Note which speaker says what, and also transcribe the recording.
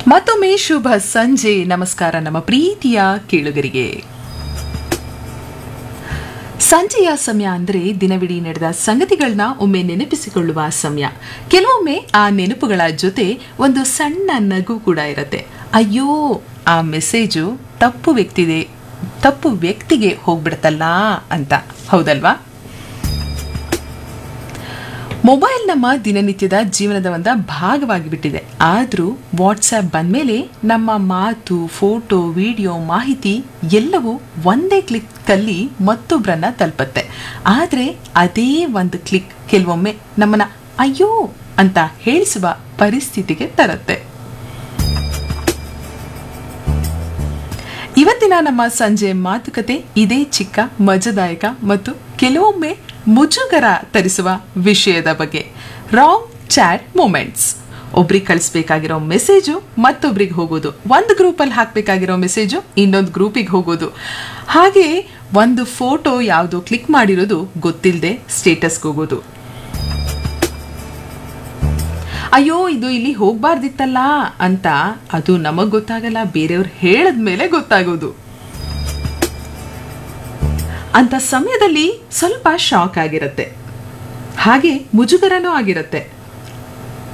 Speaker 1: ಮತ್ತೊಮ್ಮೆ ಶುಭ ಸಂಜೆ. ನಮಸ್ಕಾರ ನಮ್ಮ ಪ್ರೀತಿಯ ಕೇಳುಗರಿಗೆ. ಸಂಜೆಯ ಸಮಯ ಅಂದ್ರೆ ದಿನವಿಡೀ ನಡೆದ ಸಂಗತಿಗಳನ್ನ ಒಮ್ಮೆ ನೆನಪಿಸಿಕೊಳ್ಳುವ ಸಮಯ. ಕೆಲವೊಮ್ಮೆ ಆ ನೆನಪುಗಳ ಜೊತೆ ಒಂದು ಸಣ್ಣ ನಗು ಕೂಡ ಇರುತ್ತೆ. ಅಯ್ಯೋ, ಆ ಮೆಸೇಜು ತಪ್ಪು ವ್ಯಕ್ತಿಗೆ ಹೋಗ್ಬಿಡ್ತಲ್ಲ ಅಂತ. ಹೌದಲ್ವಾ? ಮೊಬೈಲ್ ನಮ್ಮ ದಿನನಿತ್ಯದ ಜೀವನದ ಒಂದು ಭಾಗವಾಗಿ ಬಿಟ್ಟಿದೆ. ಆದರೂ ವಾಟ್ಸ್ಆ್ಯಪ್ ಬಂದಮೇಲೆ ನಮ್ಮ ಮಾತು, ಫೋಟೋ, ವಿಡಿಯೋ, ಮಾಹಿತಿ ಎಲ್ಲವೂ ಒಂದೇ ಕ್ಲಿಕ್ಕಲ್ಲಿ ಮತ್ತೊಬ್ಬರನ್ನ ತಲುಪುತ್ತೆ. ಆದರೆ ಅದೇ ಒಂದು ಕ್ಲಿಕ್ ಕೆಲವೊಮ್ಮೆ ನಮ್ಮನ್ನ ಅಯ್ಯೋ ಅಂತ ಹೇಳಿಸುವ ಪರಿಸ್ಥಿತಿಗೆ ತರುತ್ತೆ. ಇವತ್ತಿನ ನಮ್ಮ ಸಂಜೆ ಮಾತುಕತೆ ಇದೇ ಚಿಕ್ಕ, ಮಜಾದಾಯಕ ಮತ್ತು ಕೆಲವೊಮ್ಮೆ ಮುಜುಗರ ತರಿಸುವ ವಿಷಯದ ಬಗ್ಗೆ. Wrong chat moments. ಒಬ್ರಿಗೆ ಕಳಿಸ್ಬೇಕಾಗಿರೋ ಮೆಸೇಜು ಮತ್ತೊಬ್ರಿಗೆ ಹೋಗೋದು, ಒಂದು ಗ್ರೂಪಲ್ಲಿ ಹಾಕಬೇಕಾಗಿರೋ ಮೆಸೇಜು ಇನ್ನೊಂದು ಗ್ರೂಪಿಗೆ ಹೋಗೋದು, ಹಾಗೆ ಒಂದು ಫೋಟೋ ಯಾವುದೋ ಕ್ಲಿಕ್ ಮಾಡಿರೋದು ಗೊತ್ತಿಲ್ಲದೆ ಸ್ಟೇಟಸ್ಗೆ ಹೋಗೋದು. ಅಯ್ಯೋ, ಇದು ಇಲ್ಲಿ ಹೋಗ್ಬಾರ್ದಿತ್ತಲ್ಲ ಅಂತ ಅದು ನಮಗ್ ಗೊತ್ತಾಗಲ್ಲ, ಬೇರೆಯವ್ರು ಹೇಳದ್ಮೇಲೆ ಗೊತ್ತಾಗೋದು. ಅಂತ ಸಮಯದಲ್ಲಿ ಸ್ವಲ್ಪ ಶಾಕ್ ಆಗಿರುತ್ತೆ, ಹಾಗೆ ಮುಜುಗರನೂ ಆಗಿರುತ್ತೆ.